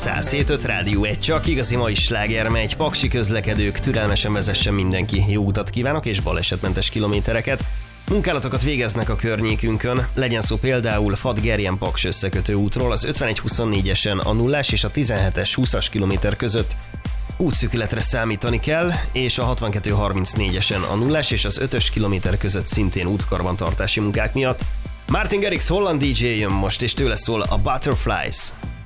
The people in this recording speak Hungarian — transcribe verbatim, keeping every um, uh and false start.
száz hét öt Rádió egy, csak igazi mai sláger megy. Paksi közlekedők, türelmesen vezessen mindenki. Jó utat kívánok és balesetmentes kilométereket. Munkálatokat végeznek a környékünkön, legyen szó például Fad-Gerjen-Paks összekötő útról, az ötvenegy huszonnégyesen a nullás és a tizenhetes húszas kilométer között útszűkületre számítani kell, és a hatvankettő harmincnégyesen a nullás és az ötös kilométer között szintén útkarbantartási munkák miatt. Martin Garrix holland dé dzsé jön most, és tőle szól a Butterflies.